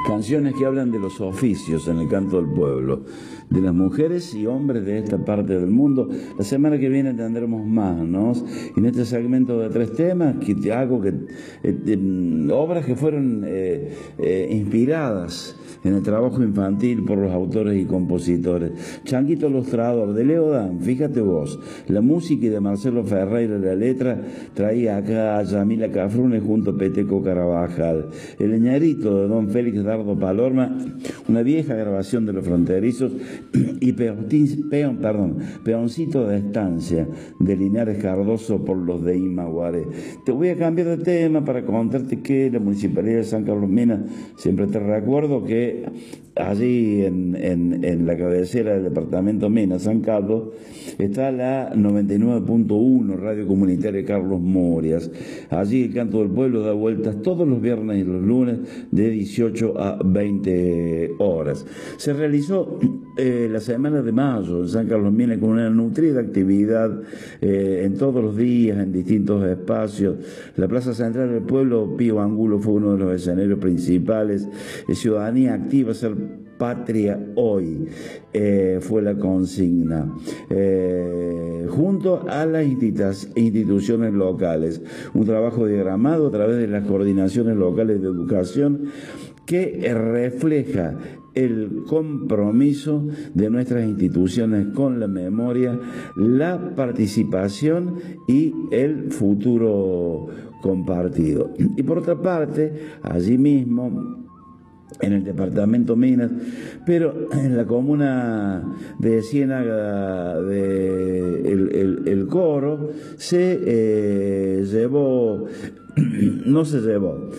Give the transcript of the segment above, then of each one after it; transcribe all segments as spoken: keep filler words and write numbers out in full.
Canciones que hablan de los oficios en el canto del pueblo, de las mujeres y hombres de esta parte del mundo. La semana que viene tendremos más, ¿no? Y en este segmento de tres temas, que te hago que eh, eh, obras que fueron eh, eh, inspiradas en el trabajo infantil por los autores y compositores. Changuito Ilustrador, de Leo Dan, fíjate vos, la música, y de Marcelo Ferreira, la letra, traía acá a Yamila Cafrune junto a Peteco Carabajal. El Leñarito, de don Félix Dardo Palorma, una vieja grabación de Los Fronterizos, y Peontín, Peon, perdón, Peoncito de Estancia, de Linares Cardoso por los de Imaguaré. Te voy a cambiar de tema para contarte que la Municipalidad de San Carlos Mena, siempre te recuerdo que allí en, en, en la cabecera del departamento Mena, San Carlos, está la noventa y nueve punto uno, Radio Comunitaria Carlos Morias. Allí el canto del pueblo da vueltas todos los viernes y los lunes de dieciocho a veinte horas. Se realizó eh, la semana de mayo en San Carlos Mena con una nutrida actividad eh, en todos los días, en distintos espacios. La Plaza Central del Pueblo, Pío Angulo, fue uno de los escenarios principales. Eh, ciudadanía activa, ser patria hoy, eh, fue la consigna, eh, junto a las instituciones locales. Un trabajo diagramado a través de las coordinaciones locales de educación que refleja el compromiso de nuestras instituciones con la memoria, la participación y el futuro compartido. Y por otra parte, allí mismo, en el departamento Minas, pero en la comuna de Ciénaga de el, el, el Coro, se eh, llevó, no se llevó,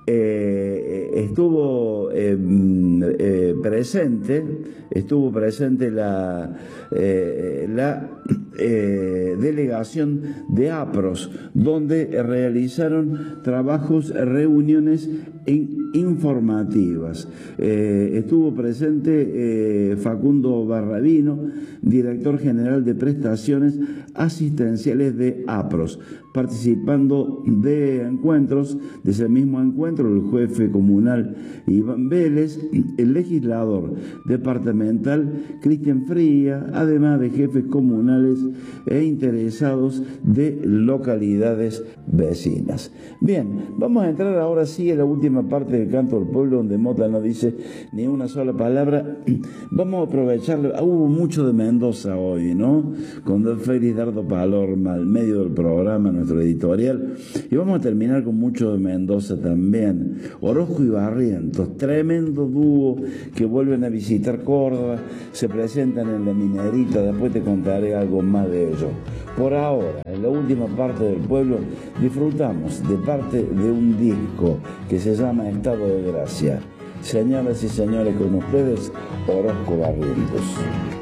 Eh, estuvo eh, eh, presente, estuvo presente la, eh, la eh, delegación de APROS, donde realizaron trabajos, reuniones in, informativas. Eh, estuvo presente eh, Facundo Barrabino, director general de prestaciones asistenciales de APROS, participando de encuentros, de ese mismo encuentro, el jefe comunal Iván Vélez, el legislador departamental Cristian Fría, además de jefes comunales e interesados de localidades vecinas. Bien, vamos a entrar ahora sí a la última parte del canto del pueblo, donde Mota no dice ni una sola palabra. Vamos a aprovecharlo. Ah, hubo mucho de Mendoza hoy, ¿no? Con don Félix Dardo Palorma al medio del programa, nuestro editorial, y vamos a terminar con mucho de Mendoza también. Orozco y Barrientos, tremendo dúo que vuelven a visitar Córdoba, se presentan en la Minerita, después te contaré algo más de ello. Por ahora, en la última parte del pueblo, disfrutamos de parte de un disco que se llama Estado de Gracia. Señoras y señores, con ustedes, Orozco Barrientos.